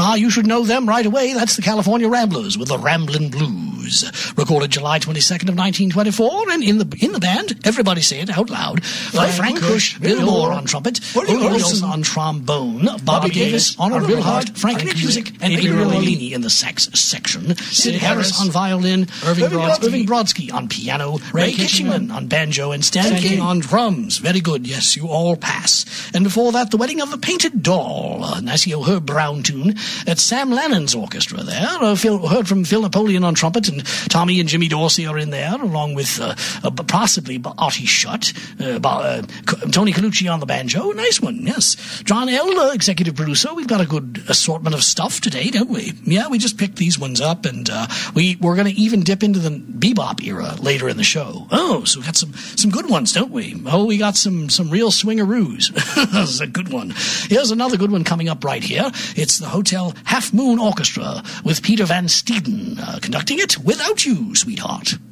You should know them right away. That's the California Ramblers with the Ramblin' Blues. Recorded July 22nd of 1924, and in the band, everybody say it out loud. Frank Cush, Bill Moore on trumpet, Willie Wilson on trombone, Bobby Davis on Billhart, Frank Cusick, and Adrian Molini in the sax section, Sid Harris on violin, Irving Brodsky on piano, Ray Kitchingman on banjo, and Stan King on drums. Very good. Yes, you all pass. And before that, The Wedding of the Painted Doll, a nice Herb Brown tune. That's Sam Lannon's orchestra there. Heard from Phil Napoleon on trumpet, and Tommy and Jimmy Dorsey are in there, along with possibly Artie Shutt, Tony Colucci on the banjo. Nice one, yes. John L., executive producer. We've got a good assortment of stuff today, don't we? Yeah, we just picked these ones up, and we're going to even dip into the bebop era later in the show. Oh, so we got some good ones, don't we? Oh, we got some real swingaroos. That's a good one. Here's another good one coming up right here. It's the Hotel Half Moon Orchestra with Peter Van Steeden conducting it, Without You, Sweetheart.